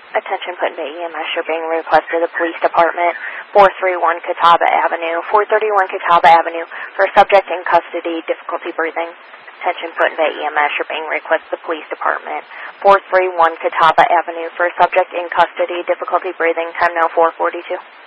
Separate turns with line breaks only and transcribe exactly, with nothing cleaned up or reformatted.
Attention Put Bay E M S, you're being requested to the police department, four thirty-one Catawba Avenue, four thirty-one Catawba Avenue, for a subject in custody, difficulty breathing. Attention Put Bay E M S, you're being requested to the police department, four thirty-one Catawba Avenue, for a subject in custody, difficulty breathing, time now four forty-two.